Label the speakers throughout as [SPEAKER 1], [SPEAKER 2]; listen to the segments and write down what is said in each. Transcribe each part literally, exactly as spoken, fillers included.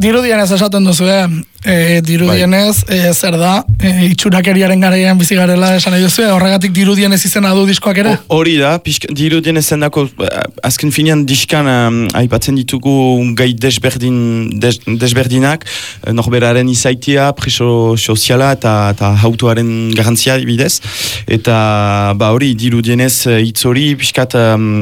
[SPEAKER 1] Dirudienez esaten duzu, eh? E, dirudienez, e, zer da, e, itxurakeriaren garaian bizi garela esan nahi duzu, horregatik dirudienez izena du diskoak ere?
[SPEAKER 2] Hori da, dirudienez zendako, azken finean diskan um, aipatzen ditugu gai desberdin, des, desberdinak, norberaren izaitia, preso soziala eta, eta hautuaren garantzia bidez, eta ba hori dirudienez hitz hori, pixkat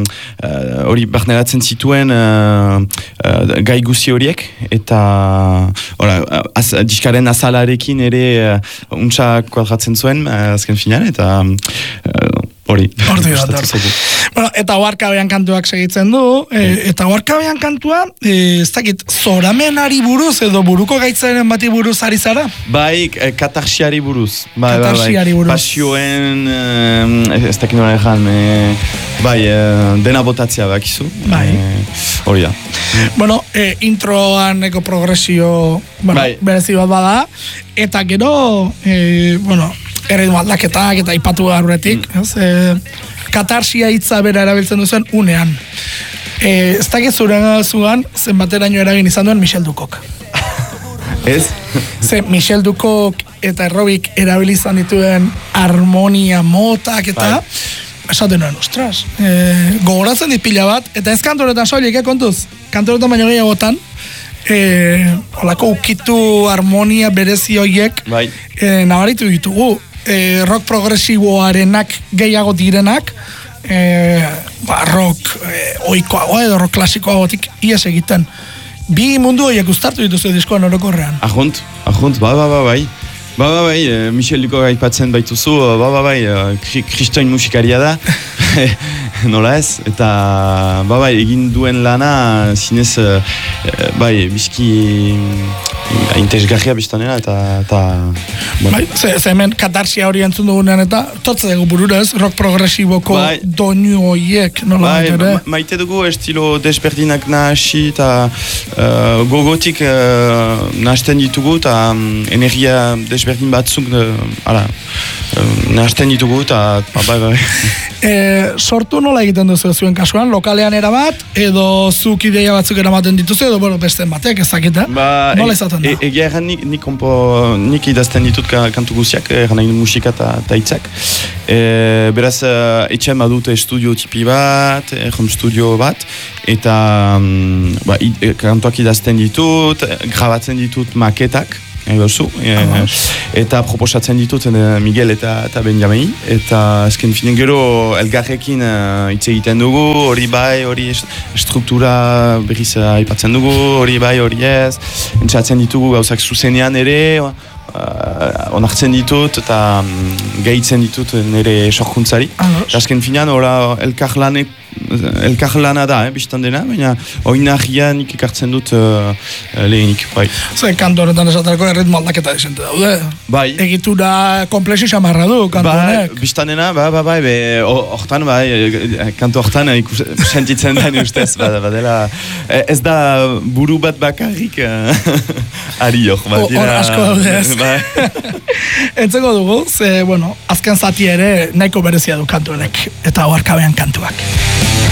[SPEAKER 2] hori um, barneratzen zituen uh, uh, gai guzi horiek, eta ora, az, diskaren azalarekin ere uh, untsa kuadratzen zuen uh, azken finean, eta hori. Uh,
[SPEAKER 1] bueno, eta Oarkabean kantuak segitzen du, e, eta Oarkabean kantua, e, ez dakit, zoramenari buruz edo buruko gaitzaren bati buruz ari zara?
[SPEAKER 2] Bai, e, katarsiari buruz. Bai,
[SPEAKER 1] katarsiari buruz.
[SPEAKER 2] Pasioen, e, ez dakit nola egan, e, bai, e, dena botatzea bakizu.
[SPEAKER 1] Bai.
[SPEAKER 2] Hori da.
[SPEAKER 1] Bueno, e, introan eko progresio, bueno, bai. Berezi bat bada, eta gero, e, bueno, erritmo aldaketak eta ipatu aurretik, mm. ez, e, katarsia hitza bera erabiltzen duzen unean. E, ez dakit zuren zuan, zenbateraino eragin izan duen Michel Dukok.
[SPEAKER 2] Ez?
[SPEAKER 1] Ze Michel Dukok eta Errobik erabilizan dituen harmonia motak eta bai. Esaten nuen, ostras, e, gogoratzen dit pila bat, eta ez kantoretan soilik, eh, kontuz? Kantoretan baino gehiagotan, e, olako ukitu harmonia berezi horiek
[SPEAKER 2] bai.
[SPEAKER 1] e, nabaritu ditugu. E, rock progresiboarenak gehiago direnak, e, ba, rock e, oikoago edo rock klasikoagotik ies egiten. Bi mundu horiek uztartu dituzu diskoan orokorrean.
[SPEAKER 2] Ahunt, ahunt, ba, ba, ba, bai. Ba, ba, bai, Michel Dukok aipatzen baituzu, ba, ba, bai, kristoin musikaria da, nola ez, eta, ba, bai, egin duen lana, zinez, bai, bizki intezgarria biztanena, eta, eta,
[SPEAKER 1] bueno. Bai, ze, ze hemen katarsia hori entzun dugunean, eta, totze dugu burura ez, rock progresiboko bai. Doinu horiek, nola
[SPEAKER 2] bai,
[SPEAKER 1] ere?
[SPEAKER 2] Ma, maite dugu estilo desberdinak nahasi, eta uh, gogotik uh, nahazten ditugu, eta um, energia desberdinak berdin batzuk, ala, nahazten ditugu, eta, bai, bai.
[SPEAKER 1] E, sortu nola egiten duzu zuen kasuan, lokalean erabat, edo zuk ideia batzuk eramaten dituzu, edo, bueno, beste batek ezakita,
[SPEAKER 2] ba,
[SPEAKER 1] nola izaten da?
[SPEAKER 2] E, egia erran nik, nik, kompo, nik idazten ditut kantu guziak, erran nahi musika eta hitzak. E, beraz, etxean badut estudio tipi bat, home studio bat, eta ba, i, kantuak idazten ditut, grabatzen ditut maketak, Egozu, e, eta proposatzen ditut e, Miguel eta, eta Benjamin, eta azken finen gero elgarrekin hitz uh, egiten dugu, hori bai, hori struktura berriz aipatzen dugu, hori bai, hori ez, entzatzen ditugu gauzak zuzenean ere, uh, onartzen ditut eta um, gehitzen ditut nire sorkuntzari. Azken finean, elkar lanek elkar lana da, eh, biztan dena, baina oinarria nik ikartzen dut uh, lehenik, bai.
[SPEAKER 1] Zer, kanto horretan esatarako erritmo aldaketa desente daude.
[SPEAKER 2] Bai.
[SPEAKER 1] Egitura komplexu xamarra du, kanto honek.
[SPEAKER 2] Bai, biztan dena, bai, bai, bai, hortan, bai, kanto hortan sentitzen da ustez, badela, ez da buru bat bakarrik ari hor, bat dira.
[SPEAKER 1] Hor asko daude ez.
[SPEAKER 2] Bai.
[SPEAKER 1] Entzeko dugu, ze, bueno, azken zati ere nahiko berezia du kanto honek, eta Oarkabean kantuak.